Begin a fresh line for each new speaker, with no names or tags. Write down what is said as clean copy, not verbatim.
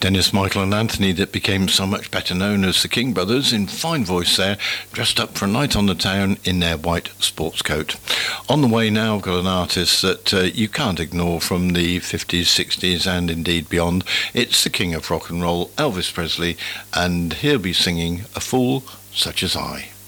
Dennis, Michael and Anthony, that became so much better known as the King Brothers, in fine voice there, dressed up for a night on the town in their white sports coat. On the way now, I've got an artist that you can't ignore from the 50s, 60s and indeed beyond. It's the king of rock and roll, Elvis Presley, and he'll be singing A Fool Such As I.